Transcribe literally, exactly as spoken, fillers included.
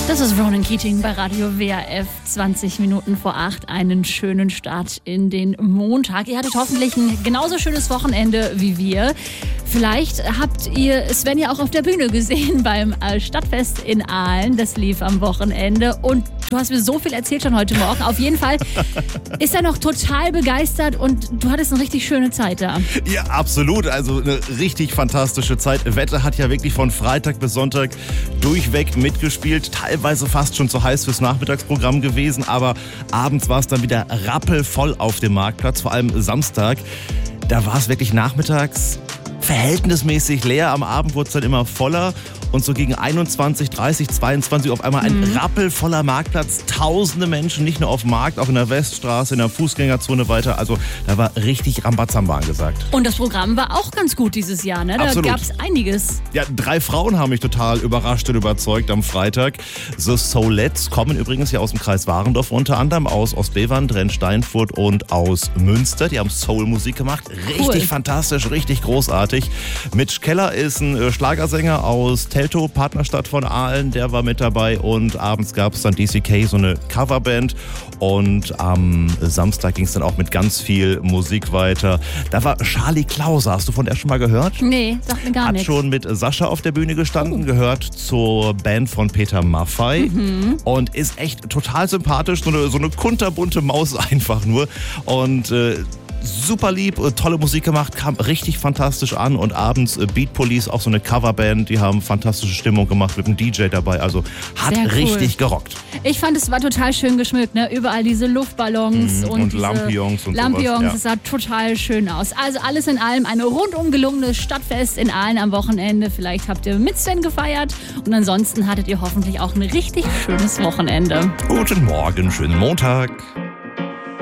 Das ist Ronan Keating bei Radio W R F, zwanzig Minuten vor acht. Einen schönen Start in den Montag. Ihr hattet hoffentlich ein genauso schönes Wochenende wie wir. Vielleicht habt ihr Sven ja auch auf der Bühne gesehen beim Stadtfest in Aalen. Das lief am Wochenende und du hast mir so viel erzählt schon heute Morgen. Auf jeden Fall ist er noch total begeistert und du hattest eine richtig schöne Zeit da. Ja, absolut. Also eine richtig fantastische Zeit. Wetter hat ja wirklich von Freitag bis Sonntag durchweg mitgespielt. Teilweise fast schon zu heiß fürs Nachmittagsprogramm gewesen. Aber abends war es dann wieder rappelvoll auf dem Marktplatz. Vor allem Samstag. Da war es wirklich nachmittags verhältnismäßig leer. Am Abend wurde es dann immer voller. Und so gegen einundzwanzig, dreißig, zweiundzwanzig auf einmal ein mhm. rappelvoller Marktplatz. Tausende Menschen, nicht nur auf dem Markt, auch in der Weststraße, in der Fußgängerzone weiter. Also da war richtig Rambazamba angesagt. Und das Programm war auch ganz gut dieses Jahr, ne? Da gab es einiges. Ja, drei Frauen haben mich total überrascht und überzeugt am Freitag. The Soulettes kommen übrigens ja aus dem Kreis Warendorf, unter anderem aus Ostbevern, Drenn-Steinfurt und aus Münster. Die haben Soul-Musik gemacht. Richtig cool. Fantastisch, richtig großartig. Mitch Keller ist ein Schlagersänger aus Teltow, Partnerstadt von Aalen, der war mit dabei und abends gab es dann D C K, so eine Coverband und am Samstag ging es dann auch mit ganz viel Musik weiter. Da war Charlie Klause, hast du von der schon mal gehört? Nee, sagt mir gar nichts. Hat schon mit Sascha auf der Bühne gestanden, oh. gehört zur Band von Peter Maffay mhm. und ist echt total sympathisch, so eine, so eine kunterbunte Maus einfach nur und äh, super lieb, tolle Musik gemacht, kam richtig fantastisch an und abends Beat Police, auch so eine Coverband, die haben fantastische Stimmung gemacht mit einem D J dabei, also hat cool. richtig gerockt. Ich fand, es war total schön geschmückt, ne? Überall diese Luftballons mhm. und, und Lampions und Lampions, sowas. Es sah total schön aus. Also alles in allem ein rundum gelungenes Stadtfest in Aalen am Wochenende. Vielleicht habt ihr mit Sven gefeiert und ansonsten hattet ihr hoffentlich auch ein richtig schönes Wochenende. Guten Morgen, schönen Montag.